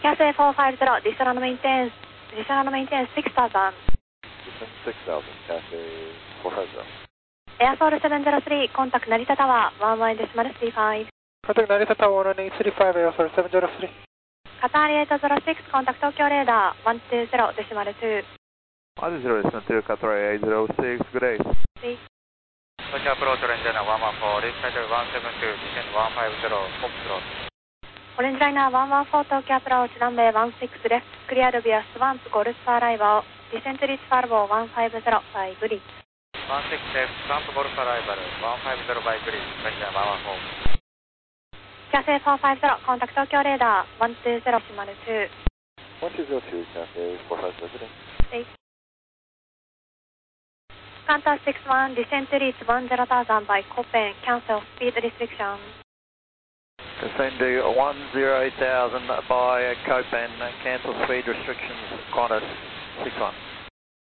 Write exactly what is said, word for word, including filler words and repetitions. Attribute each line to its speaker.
Speaker 1: Cathay four five zero, descend on maintain, descend on maintain six thousand.
Speaker 2: Descend six thousand, Cathay four five zero.
Speaker 1: Airfall seven zero three, contact Narita Tower, one one decimal three five.
Speaker 3: Contact Narita Tower one one eight three five, Airfall seven zero three.
Speaker 1: Qatar eight zero six, contact Tokyo Radar, one two zero decimal two.
Speaker 4: one zero decimal two, Qatar eight zero six, good day.
Speaker 1: three.
Speaker 5: Tokyo approach orange liner one one four, reach schedule one seven two, descend one five zero, Foxtrot.
Speaker 1: Orange liner one one four, Tokyo approach, runway one six left, cleared via Swamp, Golf arrival, descent reach Farbo one five zero by bridge.
Speaker 5: one six left, Swamp Golf arrival, one five zero by bridge, Ranger one one four.
Speaker 1: Cathay four five zero, contact Tokyo Radar, one two zero decimal two.
Speaker 2: one two zero two, Cathay four five zero, good day.
Speaker 1: eight. Qantas six one, descent reach one zero thousand by Copen, cancel speed restriction.
Speaker 6: Descend to one zero eight thousand by Copan, cancel speed restrictions, Qantas six one.